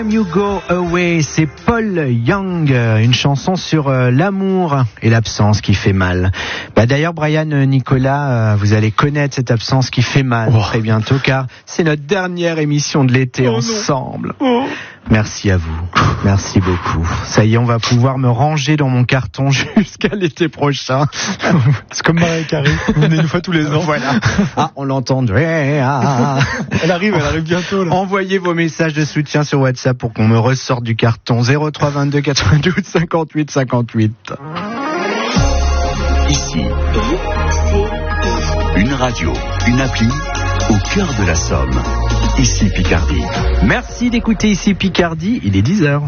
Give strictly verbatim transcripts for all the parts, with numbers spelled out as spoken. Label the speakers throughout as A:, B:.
A: You Go Away, c'est Paul Young, une chanson sur euh, l'amour et l'absence qui fait mal. Bah, d'ailleurs, Brian, Nicolas, euh, vous allez connaître cette absence qui fait mal oh. très bientôt, car c'est notre dernière émission de l'été oh ensemble. Oh. Merci à vous, merci beaucoup. Ça y est, on va pouvoir me ranger dans mon carton jusqu'à l'été prochain.
B: C'est comme Mariah Carey, vous venez une fois tous les ans.
A: Voilà. Ah, on l'entend. Ah.
B: Elle arrive, elle arrive bientôt. Là.
A: Envoyez vos messages de soutien sur WhatsApp pour qu'on me ressorte du carton. zéro trois vingt-deux quatre-vingt-douze cinquante-huit cinquante-huit.
C: Ici, une radio, une appli au cœur de la Somme. Ici Picardie.
A: Merci d'écouter Ici Picardie, il est dix heures.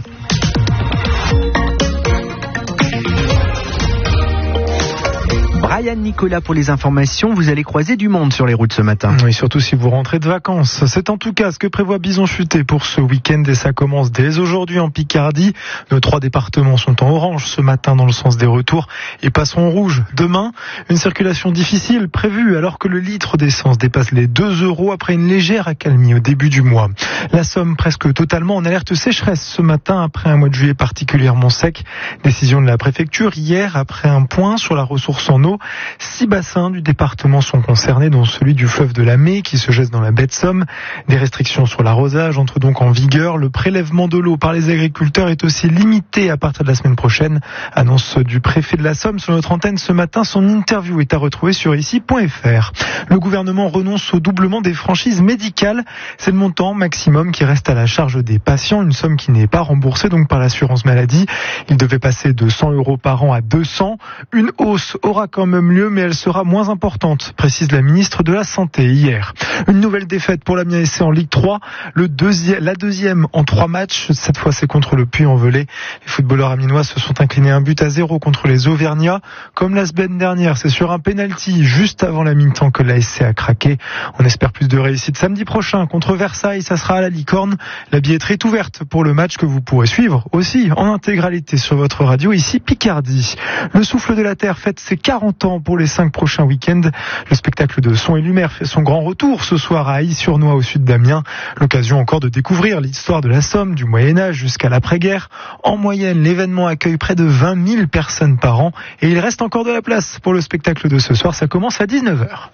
A: Brian, Nicolas pour les informations, vous allez croiser du monde sur les routes ce matin.
B: Oui, surtout si vous rentrez de vacances. C'est en tout cas ce que prévoit Bison Futé pour ce week-end et ça commence dès aujourd'hui en Picardie. Nos trois départements sont en orange ce matin dans le sens des retours et passeront en rouge demain. Une circulation difficile prévue alors que le litre d'essence dépasse les deux euros après une légère accalmie au début du mois. La Somme presque totalement en alerte sécheresse ce matin après un mois de juillet particulièrement sec. Décision de la préfecture hier après un point sur la ressource en eau. Six bassins du département sont concernés, dont celui du fleuve de la Mée qui se jette dans la baie de Somme. Des restrictions sur l'arrosage entrent donc en vigueur. Le prélèvement de l'eau par les agriculteurs est aussi limité à partir de la semaine prochaine. Annonce du préfet de la Somme sur notre antenne ce matin. Son interview est à retrouver sur ici point f r. Le gouvernement renonce au doublement des franchises médicales. C'est le montant maximum qui reste à la charge des patients, une somme qui n'est pas remboursée donc par l'assurance maladie. Il devait passer de cent euros par an à deux cents. Une hausse aura quand même lieu, mais elle sera moins importante, précise la ministre de la Santé hier. Une nouvelle défaite pour l'Amiens S C en Ligue trois, le deuxième, la deuxième en trois matchs. Cette fois, c'est contre le Puy-en-Velay. Les footballeurs amiénois se sont inclinés un but à zéro contre les Auvergnats. Comme la semaine dernière, c'est sur un penalty juste avant la mi-temps que l'A S C a craqué. On espère plus de réussite samedi prochain contre Versailles. Ça sera à la Licorne. La billetterie est ouverte pour le match que vous pourrez suivre aussi en intégralité sur votre radio ici Picardie. Le Souffle de la Terre fête ses quarante ans pour les cinq prochains week-ends. Le spectacle de son et lumière fait son grand retour ce soir à Ailly-sur-Noix au sud d'Amiens. L'occasion encore de découvrir l'histoire de la Somme du Moyen-Âge jusqu'à l'après-guerre. En moyenne, l'événement accueille près de vingt mille personnes par an et il reste encore de la place pour le spectacle de ce soir. Ça commence à dix-neuf heures.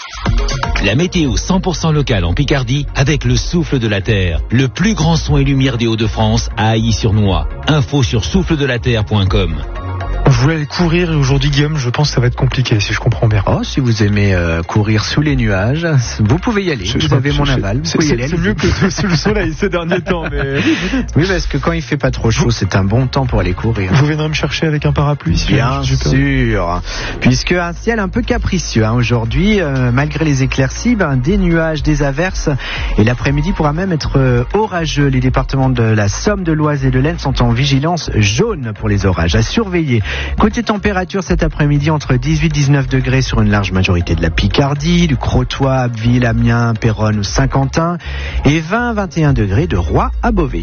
D: La météo cent pour cent locale en Picardie avec le Souffle de la Terre. Le plus grand son et lumière des Hauts-de-France à Ailly-sur-Noix. Info sur souffle de la terre point com.
B: Vous voulez aller courir et aujourd'hui, Guillaume, je pense que ça va être compliqué si je comprends bien.
A: Oh, si vous aimez euh, courir sous les nuages, vous pouvez y aller. Je, vous je avez je, mon aval. Vous
B: c'est,
A: pouvez y aller.
B: C'est mieux que sous le soleil ces derniers temps, mais
A: oui, parce que quand il fait pas trop chaud, c'est un bon temps pour aller courir.
B: Vous viendrez me chercher avec un parapluie ici.
A: Bien sûr, puisque un ciel un peu capricieux hein, aujourd'hui, euh, malgré les éclaircies, ben, des nuages, des averses, et l'après-midi pourra même être euh, orageux. Les départements de la Somme, de l'Oise et de l'Aisne sont en vigilance jaune pour les orages à surveiller. Côté température cet après-midi entre dix-huit à dix-neuf degrés sur une large majorité de la Picardie, du Crotoy, Abbeville, Amiens, Péronne ou Saint-Quentin et vingt à vingt et un degrés de Roy à Beauvais.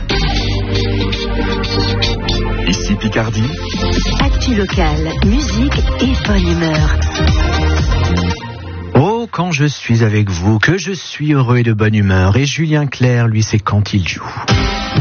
C: Ici Picardie.
E: Actu locale, musique et bonne humeur.
A: Oh, quand je suis avec vous, que je suis heureux et de bonne humeur. Et Julien Clerc, lui, c'est quand il joue.